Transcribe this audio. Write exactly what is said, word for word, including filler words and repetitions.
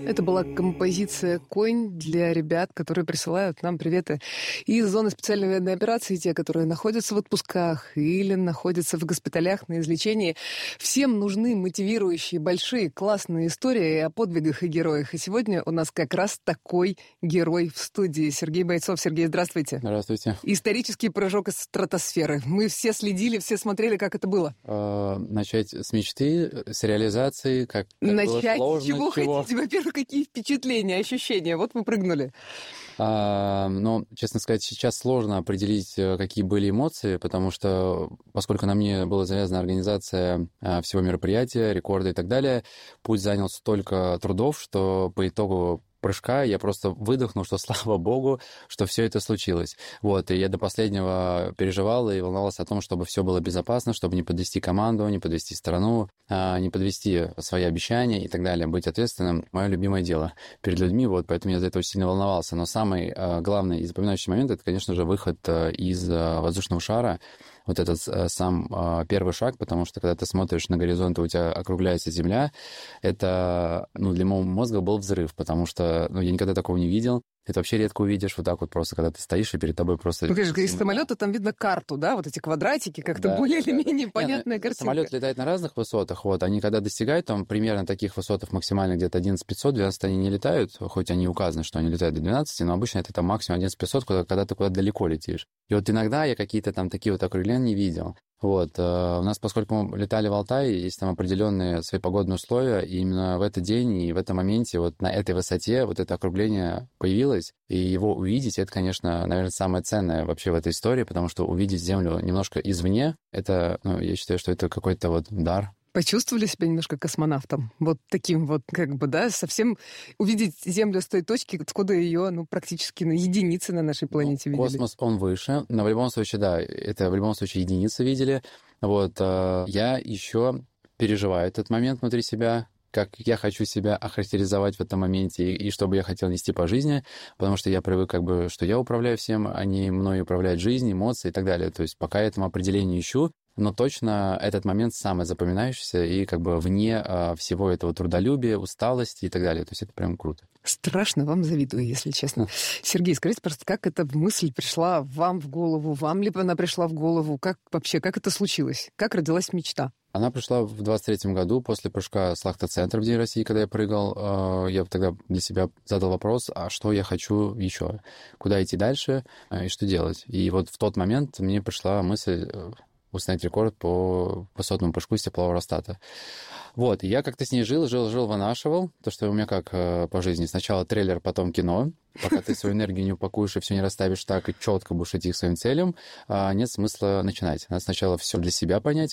Это была композиция «Конь» для ребят, которые присылают нам приветы из зоны специальной военной операции, те, которые находятся в отпусках или находятся в госпиталях на излечении. Всем нужны мотивирующие, большие, классные истории о подвигах и героях. И сегодня у нас как раз такой герой в студии. Сергей Бойцов. Сергей, здравствуйте. Здравствуйте. Исторический прыжок из стратосферы. Мы все следили, все смотрели, как это было. Начать с мечты, с реализации, как, как Начать было с сложно, чего, чего хотите? Во-первых, какие впечатления, ощущения? Вот вы прыгнули. А, но, честно сказать, сейчас сложно определить, какие были эмоции, потому что, поскольку на мне была завязана организация всего мероприятия, рекорды и так далее, путь занял столько трудов, что по итогу прыжка я просто выдохнул, что слава богу, что все это случилось. Вот, и я до последнего переживал и волновался о том, чтобы все было безопасно, чтобы не подвести команду, не подвести страну, не подвести свои обещания и так далее. Быть ответственным — мое любимое дело перед людьми, вот, поэтому я за это очень сильно волновался. Но самый главный и запоминающий момент — это, конечно же, выход из воздушного шара, вот этот сам первый шаг, потому что когда ты смотришь на горизонт, и у тебя округляется земля, это, ну, для моего мозга был взрыв, потому что, ну, я никогда такого не видел. Это вообще редко увидишь вот так вот просто, когда ты стоишь, и перед тобой просто... Ну, конечно, из самолета там видно карту, да, вот эти квадратики, как-то да, более или да, менее да. понятная Не, картинка. Самолет летает на разных высотах, вот, они когда достигают там примерно таких высотах максимально где-то одиннадцать тысяч пятьсот, двенадцать они не летают, хоть они указаны, что они летают до двенадцати, но обычно это там максимум одиннадцать тысяч пятьсот, когда, когда ты куда-то далеко летишь. И вот иногда я какие-то там такие вот округления видел. Вот, у нас, поскольку мы летали в Алтае, есть там определенные свои погодные условия, и именно в этот день и в этом моменте вот на этой высоте вот это округление появилось, и его увидеть, это, конечно, наверное, самое ценное вообще в этой истории, потому что увидеть Землю немножко извне, это, ну, я считаю, что это какой-то вот дар. Почувствовали себя немножко космонавтом? Вот таким вот, как бы, да, совсем увидеть Землю с той точки, откуда ее, ну, практически на единицы на нашей планете ну, видели. Космос, он выше, но в любом случае, да, это в любом случае единицы видели. Вот, я еще переживаю этот момент внутри себя, как я хочу себя охарактеризовать в этом моменте и, и что бы я хотел нести по жизни, потому что я привык, как бы, что я управляю всем, а не мной управляет жизнь, эмоции и так далее. То есть пока я этому определению ищу, но точно этот момент самый запоминающийся и как бы вне а, всего этого трудолюбия, усталости и так далее. То есть это прям круто. Страшно вам завидую, если честно. Сергей, скажите просто, как эта мысль пришла вам в голову? Вам ли она пришла в голову? Как вообще, как это случилось? Как родилась мечта? Она пришла в двадцать третьем году после прыжка с Лахта-центра в День России, когда я прыгал. Я тогда для себя задал вопрос, а что я хочу еще? Куда идти дальше и что делать? И вот в тот момент мне пришла мысль установить рекорд по высотному прыжку с теплового аэростата. Вот, и я как-то с ней жил, жил, жил, вынашивал. То, что у меня как по жизни. Сначала трейлер, потом кино. Пока ты свою энергию не упакуешь и все не расставишь так, и четко будешь идти к своим целям, нет смысла начинать. Надо сначала все для себя понять,